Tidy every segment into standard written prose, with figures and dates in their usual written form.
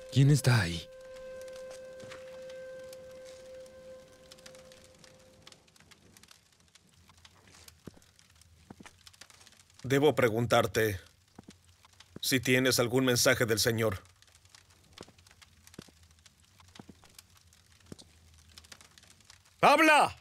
¿Quién está ahí? Debo preguntarte si tienes algún mensaje del Señor. ¡Habla!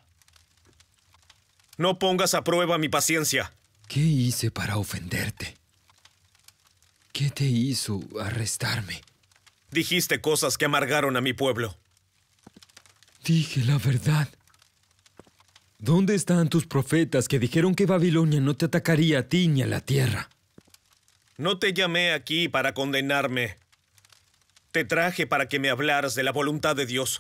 No pongas a prueba mi paciencia. ¿Qué hice para ofenderte? ¿Qué te hizo arrestarme? Dijiste cosas que amargaron a mi pueblo. Dije la verdad. ¿Dónde están tus profetas que dijeron que Babilonia no te atacaría a ti ni a la tierra? No te llamé aquí para condenarme. Te traje para que me hablaras de la voluntad de Dios.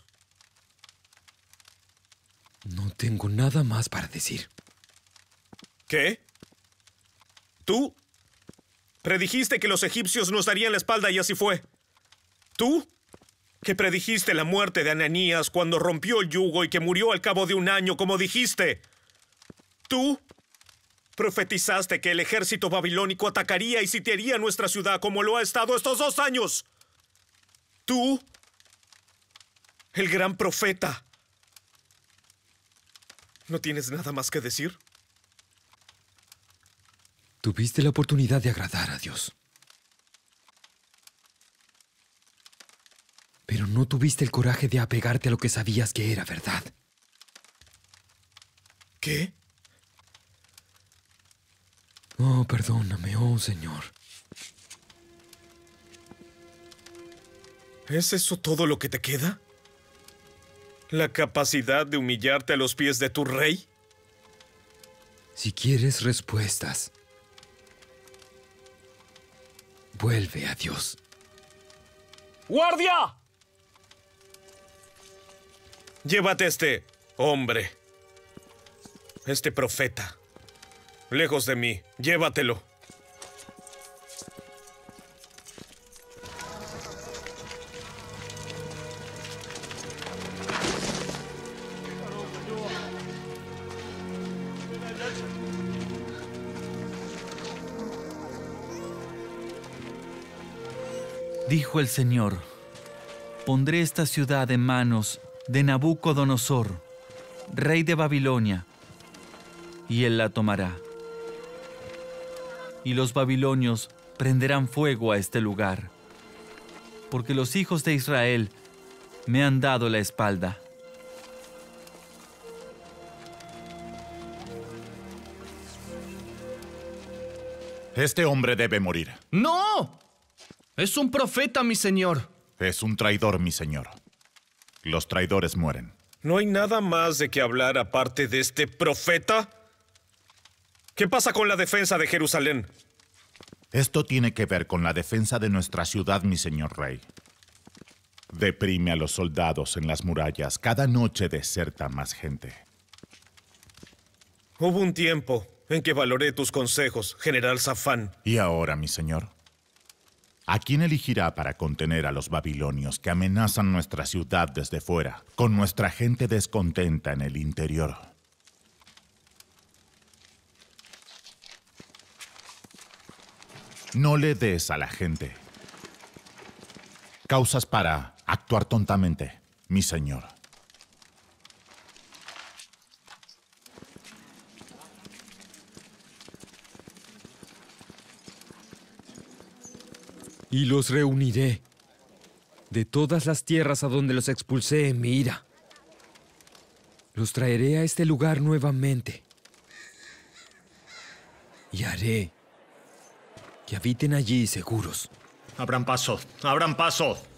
No tengo nada más para decir. ¿Qué? ¿Tú? Predijiste que los egipcios nos darían la espalda y así fue. ¿Tú? Que predijiste la muerte de Ananías cuando rompió el yugo y que murió al cabo de 1 año, como dijiste. ¿Tú? Profetizaste que el ejército babilónico atacaría y sitiaría nuestra ciudad como lo ha estado estos 2 años. ¿Tú? El gran profeta. ¿No tienes nada más que decir? Tuviste la oportunidad de agradar a Dios. Pero no tuviste el coraje de apegarte a lo que sabías que era verdad. ¿Qué? Oh, perdóname, oh Señor. ¿Es eso todo lo que te queda? ¿La capacidad de humillarte a los pies de tu rey? Si quieres respuestas, vuelve a Dios. ¡Guardia! Llévate a este hombre, este profeta, lejos de mí. Llévatelo. Dijo el Señor: pondré esta ciudad en manos de Nabucodonosor, rey de Babilonia, y él la tomará. Y los babilonios prenderán fuego a este lugar, porque los hijos de Israel me han dado la espalda. Este hombre debe morir. ¡No! Es un profeta, mi señor. Es un traidor, mi señor. Los traidores mueren. ¿No hay nada más de qué hablar aparte de este profeta? ¿Qué pasa con la defensa de Jerusalén? Esto tiene que ver con la defensa de nuestra ciudad, mi señor rey. Deprime a los soldados en las murallas. Cada noche deserta más gente. Hubo un tiempo en que valoré tus consejos, General Safán. ¿Y ahora, mi señor? ¿A quién elegirá para contener a los babilonios que amenazan nuestra ciudad desde fuera, con nuestra gente descontenta en el interior? No le des a la gente causas para actuar tontamente, mi señor. Y los reuniré de todas las tierras a donde los expulsé en mi ira. Los traeré a este lugar nuevamente. Y haré que habiten allí seguros. Abran paso, abran paso.